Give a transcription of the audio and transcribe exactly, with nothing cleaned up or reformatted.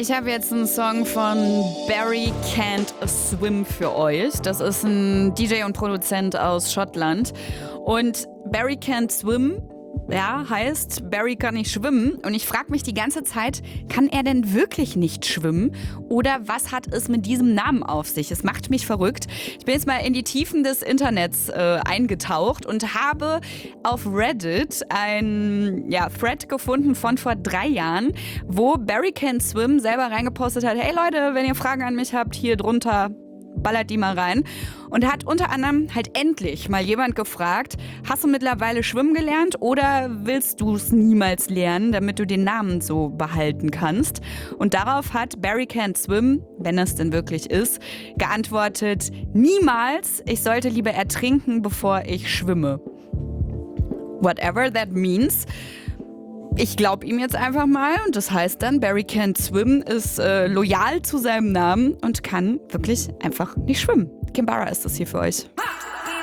Ich habe jetzt einen Song von Barry Can't Swim für euch. Das ist ein D J und Produzent aus Schottland. Und Barry Can't Swim, ja, heißt, Barry kann nicht schwimmen. Und ich frage mich die ganze Zeit, kann er denn wirklich nicht schwimmen? Oder was hat es mit diesem Namen auf sich? Es macht mich verrückt. Ich bin jetzt mal in die Tiefen des Internets äh, eingetaucht und habe auf Reddit ein ja, Thread gefunden von vor drei Jahren, wo Barry Can't Swim selber reingepostet hat, hey Leute, wenn ihr Fragen an mich habt, hier drunter ballert die mal rein. Und hat unter anderem halt endlich mal jemand gefragt, hast du mittlerweile schwimmen gelernt oder willst du es niemals lernen, damit du den Namen so behalten kannst? Und darauf hat Barry Can't Swim, wenn es denn wirklich ist, geantwortet, niemals, ich sollte lieber ertrinken, bevor ich schwimme. Whatever that means. Ich glaube ihm jetzt einfach mal und das heißt dann, Barry Can't Swim ist äh, loyal zu seinem Namen und kann wirklich einfach nicht schwimmen. Kimbara ist das hier für euch.